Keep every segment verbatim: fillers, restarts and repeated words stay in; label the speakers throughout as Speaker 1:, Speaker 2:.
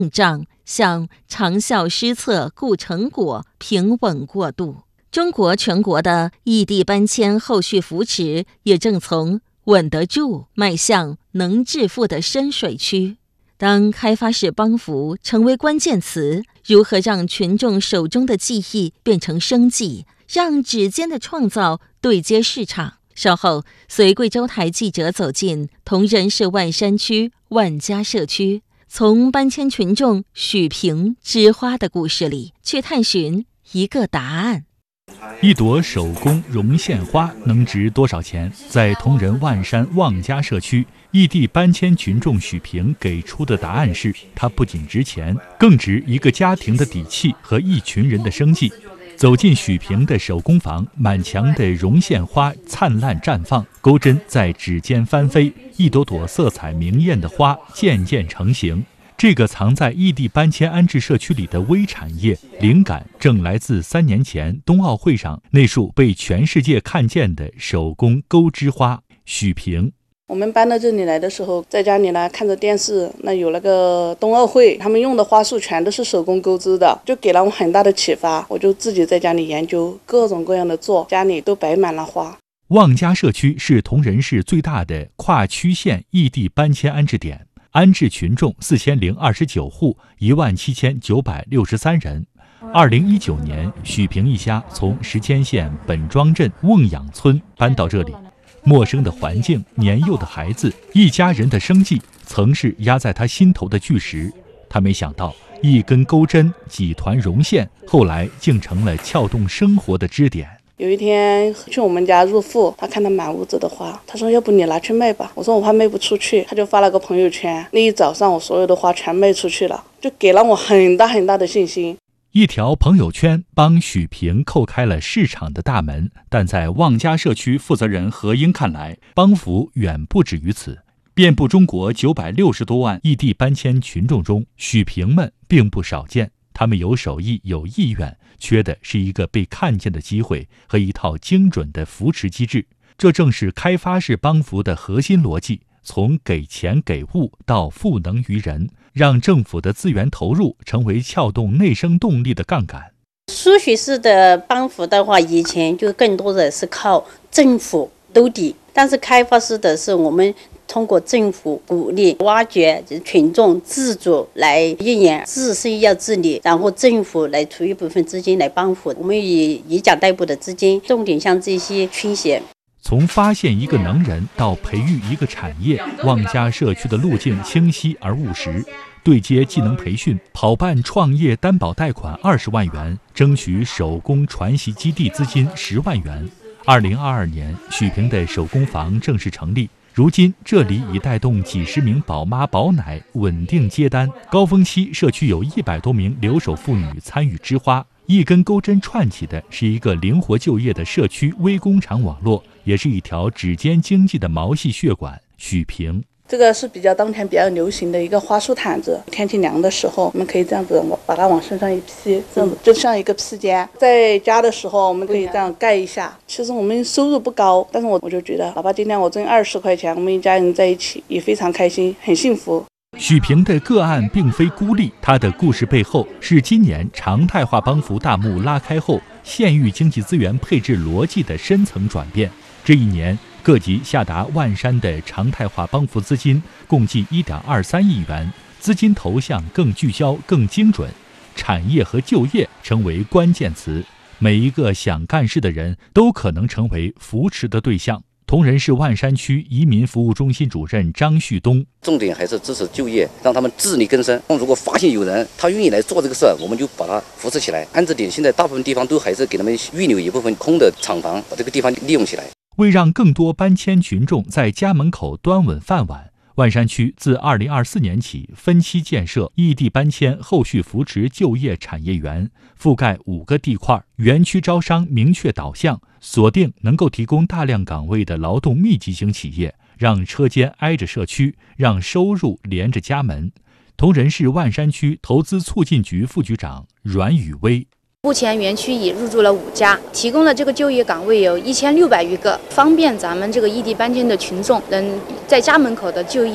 Speaker 1: 仗向长效施策、固成果、平稳过渡。中国全国的异地搬迁后续扶持也正从稳得住迈向能致富的深水区。当开发式帮扶成为关键词，如何让群众手中的记忆变成生计，让指尖的创造对接市场？稍后，随贵州台记者走进铜仁市万山区万家社区，从搬迁群众许平枝花的故事里去探寻一个答案。
Speaker 2: 一朵手工绒线花能值多少钱？在铜仁万山望家社区，异地搬迁群众许平给出的答案是：它不仅值钱，更值一个家庭的底气和一群人的生计。走进许平的手工坊，满墙的绒线花灿烂绽放，钩针在指尖翻飞，一朵朵色彩明艳的花渐渐成型。这个藏在异地搬迁安置社区里的微产业，灵感正来自三年前冬奥会上那束被全世界看见的手工钩织花。许平，
Speaker 3: 我们搬到这里来的时候，在家里呢看着电视，那有那个冬奥会，他们用的花束全都是手工钩织的，就给了我很大的启发。我就自己在家里研究各种各样的做，家里都摆满了花。
Speaker 2: 望家社区是铜仁市最大的跨区县异地搬迁安置点，安置群众四千零二十九户，一万七千九百六十三人。二零一九年，许平一家从石阡县本庄镇瓮养村搬到这里。陌生的环境，年幼的孩子，一家人的生计，曾是压在他心头的巨石。他没想到，一根钩针，几团绒线，后来竟成了撬动生活的支点。
Speaker 3: 有一天去我们家入户，他看到满屋子的花，他说要不你拿去卖吧。我说我怕卖不出去，他就发了个朋友圈，那一早上我所有的花全卖出去了，就给了我很大很大的信心。
Speaker 2: 一条朋友圈帮许平叩开了市场的大门，但在望家社区负责人何英看来，帮扶远不止于此。遍布中国九百六十多万异地搬迁群众中，许平们并不少见。他们有手艺，有意愿，缺的是一个被看见的机会和一套精准的扶持机制。这正是开发式帮扶的核心逻辑，从给钱给物到赋能于人，让政府的资源投入成为撬动内生动力的杠杆。
Speaker 4: 输许式的帮扶的话，以前就更多的是靠政府兜底，但是开发式的是我们通过政府鼓励、挖掘群众自主来运营，自身要自理，然后政府来出一部分资金来帮扶。我们以以奖代步的资金，重点向这些倾斜。
Speaker 2: 从发现一个能人到培育一个产业，望家社区的路径清晰而务实。对接技能培训，跑办创业担保贷款二十万元，争取手工传习基地资金十万元。二零二二年，许平的手工坊正式成立。如今，这里已带动几十名宝妈宝奶稳定接单。高峰期，社区有一百多名留守妇女参与织花。一根钩针串起的是一个灵活就业的社区微工厂网络，也是一条指尖经济的毛细血管。许平，
Speaker 3: 这个是比较当前比较流行的一个花束毯子，天气凉的时候，我们可以这样子把它往身上一披，这样子就像一个披肩。在家的时候，我们可以这样盖一下。其实我们收入不高，但是我我就觉得，哪怕今天我挣二十块钱，我们一家人在一起也非常开心，很幸福。
Speaker 2: 许平的个案并非孤立，他的故事背后是今年常态化帮扶大幕拉开后，县域经济资源配置逻辑的深层转变。这一年，各级下达万山的常态化帮扶资金共计 一点二三亿元，资金投向更聚焦、更精准，产业和就业成为关键词。每一个想干事的人都可能成为扶持的对象。铜仁市万山区移民服务中心主任张旭东，
Speaker 5: 重点还是支持就业，让他们自力更生。如果发现有人他愿意来做这个事儿，我们就把他扶持起来。安置点现在大部分地方都还是给他们预留一部分空的厂房，把这个地方利用起来。
Speaker 2: 为让更多搬迁群众在家门口端稳饭碗，万山区自二零二四年起分期建设异地搬迁后续扶持就业产业园，覆盖五个地块，园区招商明确导向，锁定能够提供大量岗位的劳动密集型企业，让车间挨着社区，让收入连着家门。铜仁市万山区投资促进局副局长阮宇威，
Speaker 6: 目前园区已入驻了五家，提供的这个就业岗位有一千六百余个，方便咱们这个异地搬迁的群众能在家门口的就业。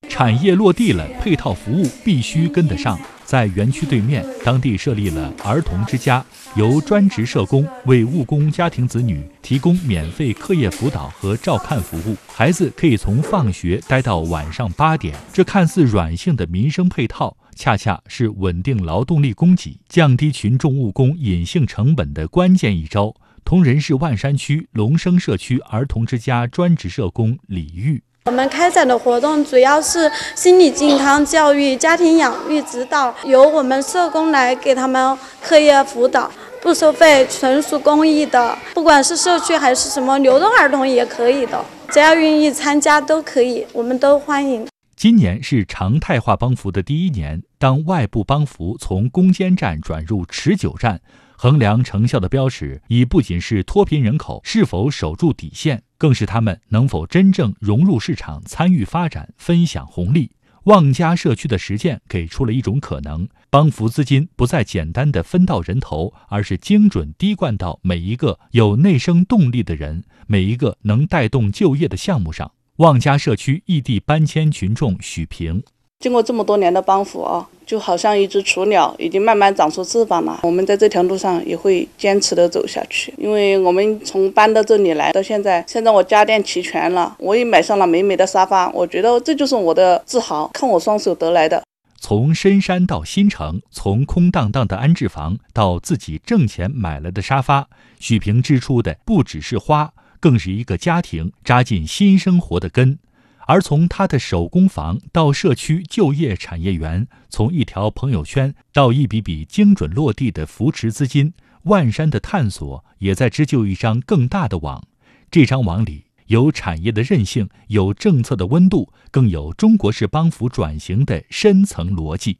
Speaker 2: 产业落地了，配套服务必须跟得上。在园区对面，当地设立了儿童之家，由专职社工为务工家庭子女提供免费课业辅导和照看服务，孩子可以从放学待到晚上八点。这看似软性的民生配套，恰恰是稳定劳动力供给、降低群众务工隐性成本的关键一招。铜仁市万山区龙生社区儿童之家专职社工李玉。
Speaker 7: 我们开展的活动主要是心理健康教育、家庭养育指导，由我们社工来给他们课业辅导，不收费，纯属公益的。不管是社区还是什么流动儿童也可以的，只要愿意参加都可以，我们都欢迎。
Speaker 2: 今年是常态化帮扶的第一年，当外部帮扶从攻坚战转入持久战，衡量成效的标尺已不仅是脱贫人口是否守住底线，更是他们能否真正融入市场、参与发展、分享红利。望家社区的实践给出了一种可能，帮扶资金不再简单的分到人头，而是精准滴灌到每一个有内生动力的人，每一个能带动就业的项目上。望家社区异地搬迁群众许平，
Speaker 3: 经过这么多年的帮扶啊，就好像一只雏鸟，已经慢慢长出翅膀了。我们在这条路上也会坚持的走下去，因为我们从搬到这里来到现在，现在我家电齐全了，我也买上了美美的沙发，我觉得这就是我的自豪，看我双手得来的。
Speaker 2: 从深山到新城，从空荡荡的安置房到自己挣钱买来的沙发，许平织出的不只是花，更是一个家庭扎进新生活的根。而从他的手工坊到社区就业产业园，从一条朋友圈到一笔笔精准落地的扶持资金，万山的探索也在织就一张更大的网。这张网里有产业的韧性，有政策的温度，更有中国式帮扶转型的深层逻辑。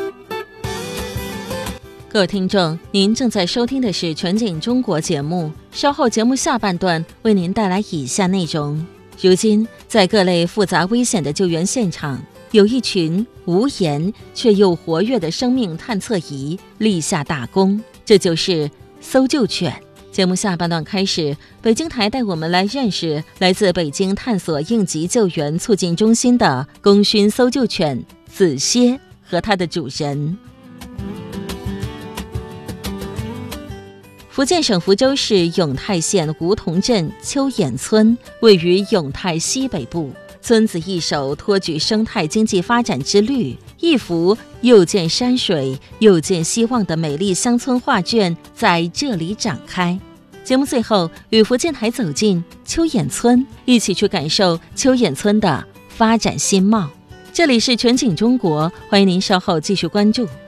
Speaker 1: 各位听众，您正在收听的是全景中国节目，稍后节目下半段为您带来以下内容。如今，在各类复杂危险的救援现场，有一群无言却又活跃的生命探测仪立下大功，这就是搜救犬。节目下半段开始，北京台带我们来认识来自北京探索应急救援促进中心的功勋搜救犬子蝎和它的主人。福建省福州市永泰县梧桐镇秋眼村位于永泰西北部，村子一手托举生态经济发展之绿，一幅又见山水又见希望的美丽乡村画卷在这里展开。节目最后，与福建台走进秋眼村，一起去感受秋眼村的发展新貌。这里是全景中国，欢迎您稍后继续关注。